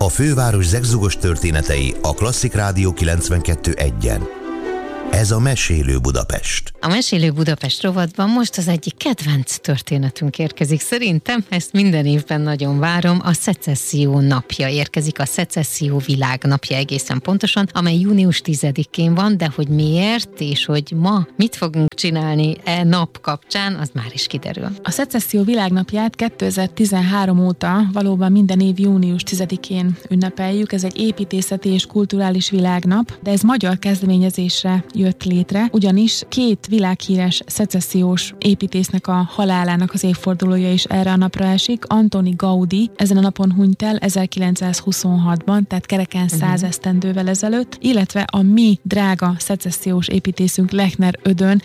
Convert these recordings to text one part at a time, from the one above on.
főváros zegzugos történetei a Klasszik Rádió 92.1-en. Ez a Mesélő Budapest. A Mesélő Budapest rovatban most az egyik kedvenc történetünk érkezik. Szerintem ezt minden évben nagyon várom. A Szecesszió napja érkezik, a Szecesszió világnapja egészen pontosan, amely június 10-én van, de hogy miért és hogy ma mit fogunk csinálni e nap kapcsán, az már is kiderül. A Szecesszió világnapját 2013 óta valóban minden év június 10-én ünnepeljük. Ez egy építészeti és kulturális világnap, de ez magyar kezdeményezésre jött létre, ugyanis két világhíres szecessziós építésznek a halálának az évfordulója is erre a napra esik. Antoni Gaudí ezen a napon hunyt el 1926-ban, tehát kereken 100 esztendővel ezelőtt, illetve a mi drága szecessziós építészünk Lechner Ödön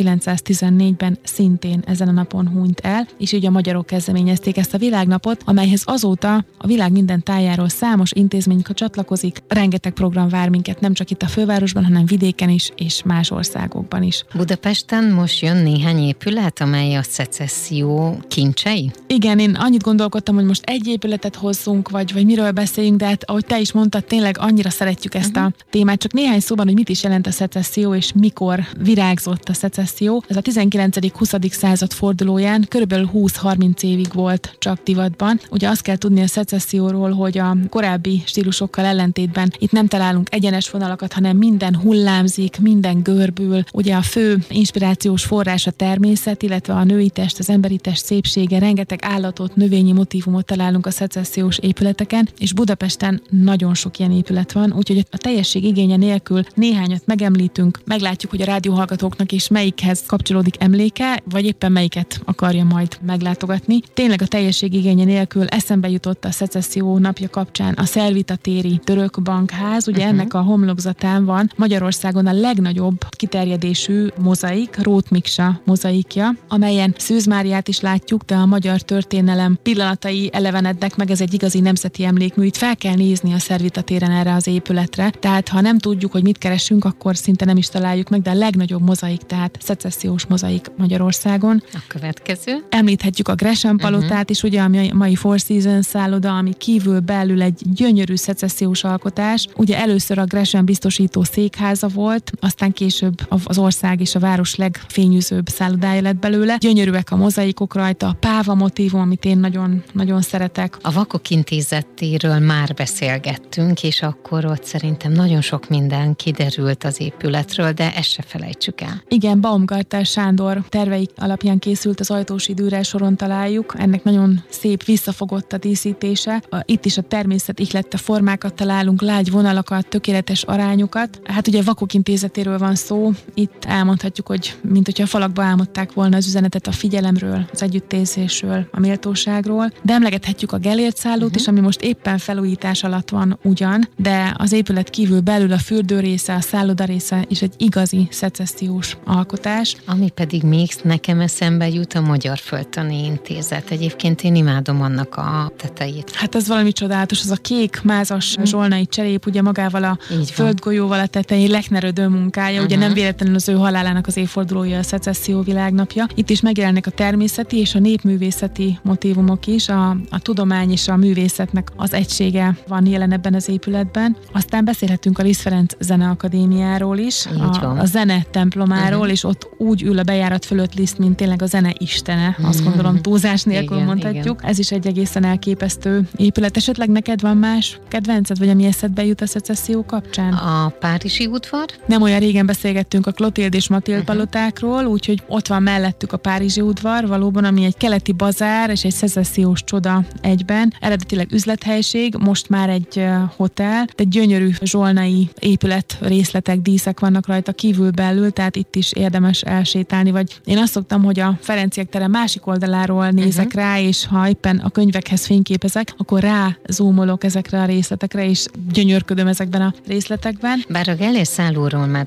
1914-ben szintén ezen a napon hunyt el, és így a magyarok kezdeményezték ezt a világnapot, amelyhez azóta a világ minden tájáról számos intézmény csatlakozik, rengeteg program vár minket, nem csak itt a fővárosban, hanem vidéken is, és más országokban is. Budapesten most jön néhány épület, amely a szecesszió kincsei? Igen, én annyit gondolkodtam, hogy most egy épületet hozzunk, vagy miről beszéljünk, de hát ahogy te is mondtad, tényleg annyira szeretjük ezt a témát. Csak néhány szóban, hogy mit is jelent a szecesszió, és mikor virágzott a szecesszió. Ez a 19.-20. század fordulóján körülbelül 20-30 évig volt csak divatban. Ugye azt kell tudni a szecesszióról, hogy a korábbi stílusokkal ellentétben itt nem találunk egyenes vonalakat, hanem minden hullámzik, minden görbül. Ugye a fő inspirációs forrás a természet, illetve a női test, az emberi test szépsége, rengeteg állatot, növényi motívumot találunk a szecessziós épületeken, és Budapesten nagyon sok ilyen épület van, úgyhogy a teljesség igénye nélkül néhányat megemlítünk, meglátjuk, hogy a rádióhallgatóknak is melyikhez kapcsolódik emléke, vagy éppen melyiket akarja majd meglátogatni. Tényleg a teljesség igénye nélkül eszembe jutott a Szecesszió napja kapcsán a Szervita téri török bankház, ugye ennek a homlokzatán van Magyarországon a legnagyobb kiterjedésű mozaik, Róth Miksa mozaikja, amelyen Szűz Máriát is látjuk, de a magyar történelem pillanatai elevenednek meg, ez egy igazi nemzeti emlékmű. Itt fel kell nézni a Szervita téren erre az épületre, tehát ha nem tudjuk, hogy mit keresünk, akkor szinte nem is találjuk meg, de a legnagyobb mozaik, tehát szecessziós mozaik Magyarországon. A következő? Említhetjük a Gresham palotát is, ugye, ami a mai Four Seasons szálloda, ami kívül belül egy gyönyörű szecessziós alkotás. Ugye először a Gresham biztosító székháza volt, aztán később az ország és a város legfényűzőbb szállodája lett belőle. Gyönyörűek a mozaikok rajta, a páva motívum, amit én nagyon, nagyon szeretek. A Vakok Intézetéről már beszélgettünk, és akkor ott szerintem nagyon sok minden kiderült az épületről, de ezt se felejtsük el. Igen, Baumgartner Sándor tervei alapján készült az Ajtósi Dürrel soron találjuk. Ennek nagyon szép, visszafogott a díszítése. Itt is a természet ihlette formákat találunk, lágy vonalakat, tökéletes arányokat. Hát ugye a Vakok Intézetéről van szó, itt elmondhatjuk, hogy mint hogyha a falakba álmodták volna az üzenetet a figyelemről, az együttérzésről, a méltóságról, de emlegethetjük a Gellért szállót is, ami most éppen felújítás alatt van ugyan, de az épület kívül belül a fürdő része, a szálloda része is egy igazi szecessziós alkotás. Ami pedig még nekem eszembe jut, a Magyar Földtani Intézet. Egyébként én imádom annak a tetejét. Hát ez valami csodálatos, az a kék mázas zsolnai cserép, ugye magával a földgolyóval a tetején, Lechner Ödön munkája, ugye nem véletlenül az ő halálának az évfordulója a Szecesszió világnapja. Itt is megjelennek a természeti és a népművészeti motívumok is, a tudomány és a művészetnek az egysége van jelen ebben az épületben. Aztán beszélhetünk a Liszt Ferenc Zeneakadémiáról is, a zene templomáról, és ott úgy ül a bejárat fölött Liszt, mint tényleg a zene istene, azt gondolom túlzás nélkül mondhatjuk. Igen. Ez is egy egészen elképesztő épület. Esetleg neked van más kedvenced, vagy ami eszedbe jut a Szecesszió kapcsán? A Párizsi udvar? Nem olyan régen beszélgettünk a Klotild és Matild palotákról, úgyhogy ott van mellettük a Párizsi udvar, valóban, ami egy keleti bazár és egy szecessziós csoda egyben. Eredetileg üzlethelység, most már egy hotel, de gyönyörű zsolnai épület részletek, díszek vannak rajta kívül belül, tehát itt is érdemes elsétálni, vagy én azt szoktam, hogy a Ferenciek tere másik oldaláról nézek rá, és ha éppen a könyvekhez fényképezek, akkor rá zoomolok ezekre a részletekre, és gyönyörködöm ezekben a részletekben. Bár a Gellért szállóról már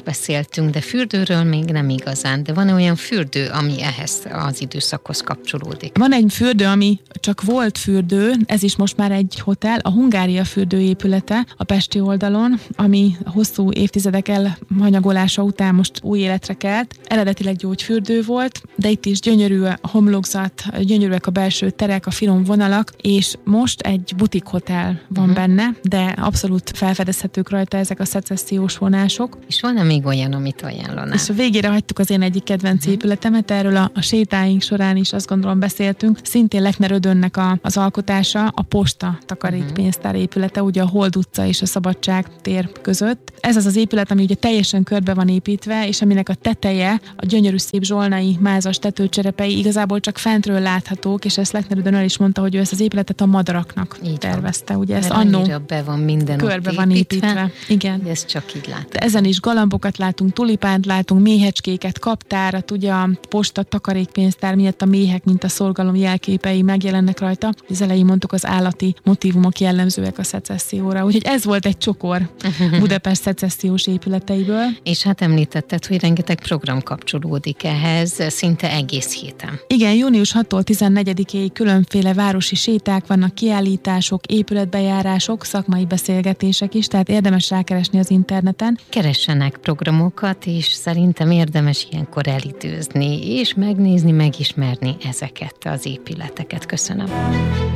beszéltünk, de fürdőről még nem igazán. De van olyan fürdő, ami ehhez az időszakhoz kapcsolódik? Van egy fürdő, ami csak volt fürdő, ez is most már egy hotel, a Hungária fürdőépülete a pesti oldalon, ami hosszú évtizedek elhanyagolása után most új életre kelt. Eredetileg gyógyfürdő volt, de itt is gyönyörű a homlokzat, gyönyörűek a belső terek, a finom vonalak, és most egy butik hotel van benne, de abszolút felfedezhetők rajta ezek a szecessziós vonások. És van-e még olyan, amit ajánlanál? És a végére hagytuk az én egyik kedvenc épületemet, erről a sétáink során is azt gondolom beszéltünk. Szintén Lechner Ödönnek az alkotása, a Posta takarékpénztár épülete, ugye a Hold utca és a Szabadság tér között. Ez az az épület, ami ugye teljesen körbe van építve, és aminek a teteje, a gyönyörű szép zsolnai mázas tetőcserepei igazából csak fentről láthatók, és ezt Lechner Ödön el is mondta, hogy ő ezt az épületet a madaraknak tervezte. Ugye ez annó be van minden körbe van építve. Igen. Ez csak így látható. Ezen is galambokat látunk, tulipánt látunk, méhecskéket, kaptárat, ugye a Posta takarékpénztár miatt a méhek, mint a szorgalom jelképei megjelennek rajta. Az elején mondtuk, az állati motívumok jellemzőek a szecesszióra. Úgyhogy ez volt egy csokor Budapest szecessziós épületeiből. És hát említetted, hogy rengeteg program kapcsolódik ehhez, szinte egész héten. Igen, június 6-tól 14-ig különféle városi séták vannak, kiállítások, épületbejárások, szakmai beszélgetések is, tehát érdemes rákeresni az interneten. Keressenek programokat, és szerintem érdemes ilyenkor elidőzni, és megnézni, megismerni ezeket az épületeket. Köszönöm.